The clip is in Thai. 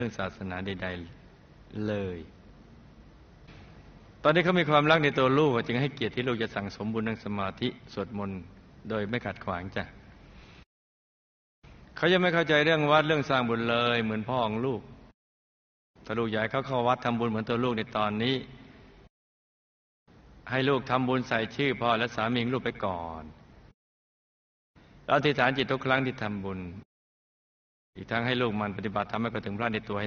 รื่องศาสนาใดๆเลย ตอนนี้เขามีความรักในตัวลูกจึงให้เกียรติที่ลูกจะสั่งสมบุญนั่งสมาธิสวดมนต์โดยไม่ขัดขวางจ้ะเขายังไม่เข้าใจเรื่องวัดเรื่องสร้างบุญเลยเหมือนพ่อของลูกถ้าลูกอยากเขาเข้าวัดทำบุญเหมือนตัวลูกในตอนนี้ให้ลูกทำบุญใส่ชื่อพ่อและสามีของลูกไปก่อนแล้วอธิษฐานจิตทุกครั้งที่ทำบุญอีกทั้งให้ลูกมันปฏิบัติทำให้เข้าถึงพระในตัวให้